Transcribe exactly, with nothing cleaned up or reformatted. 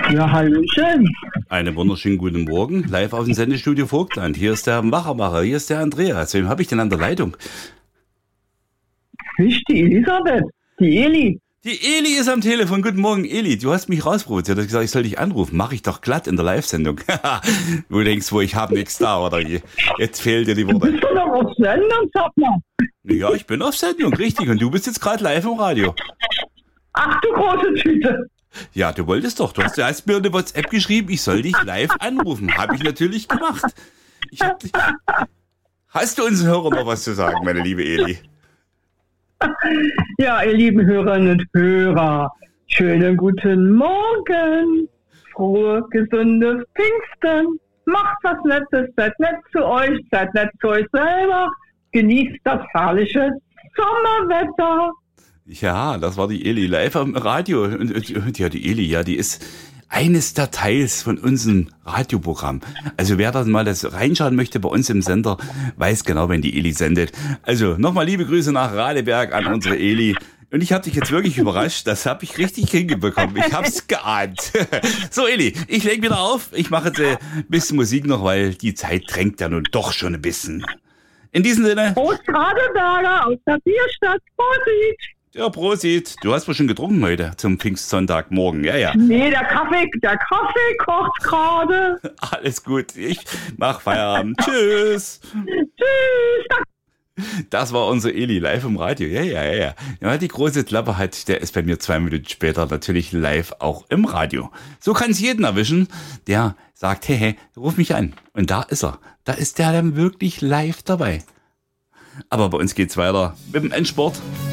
Ja, hallöchen. Einen wunderschönen guten Morgen, live aus dem Sendestudio Vogtland. Hier ist der Machermacher, hier ist der Andreas. Wem habe ich denn an der Leitung? Nicht die Elisabeth, die Eli. Die Eli ist am Telefon. Guten Morgen, Eli. Du hast mich rausprovoziert. Du hast gesagt, ich soll dich anrufen. Mach ich doch glatt in der Live-Sendung. Du denkst wohl, ich habe nichts da, oder? Jetzt fehlt dir die Worte. Bist du noch auf Sendung, sag mal? Ja, ich bin auf Sendung, richtig. Und du bist jetzt gerade live im Radio. Ach du große Tüte. Ja, du wolltest doch. Du hast, du hast mir eine WhatsApp geschrieben, ich soll dich live anrufen. Habe ich natürlich gemacht. Ich hab dich... Hast du unseren Hörern noch was zu sagen, meine liebe Eli? Ja, ihr lieben Hörerinnen und Hörer, schönen guten Morgen. Frohe, gesundes Pfingsten. Macht was Nettes, seid nett zu euch, seid nett zu euch selber. Genießt das herrliche Sommerwetter. Ja, das war die Eli live am Radio. Und, und, und ja, die Eli, ja, die ist eines der Teils von unserem Radioprogramm. Also wer da mal das reinschauen möchte bei uns im Sender, weiß genau, wenn die Eli sendet. Also nochmal liebe Grüße nach Radeberg an unsere Eli. Und ich habe dich jetzt wirklich überrascht, das habe ich richtig hingebekommen. Ich hab's geahnt. So Eli, ich leg wieder auf. Ich mache jetzt ein bisschen Musik noch, weil die Zeit drängt ja nun doch schon ein bisschen. In diesem Sinne. Prost Radeberger aus der Bierstadt. Prosit. Ja, Prosit. Du hast wohl schon getrunken heute zum Pfingstsonntagmorgen. Ja, ja. Nee, der Kaffee, der Kaffee kocht gerade. Alles gut. Ich mach Feierabend. Tschüss. Tschüss. Das war unser Eli live im Radio. Ja, ja, ja, ja. Ja, die große Klappe hat, der ist bei mir zwei Minuten später natürlich live auch im Radio. So kann es jeden erwischen, der sagt, hey, hey, ruf mich an. Und da ist er. Da ist der dann wirklich live dabei. Aber bei uns geht's weiter mit dem Endsport.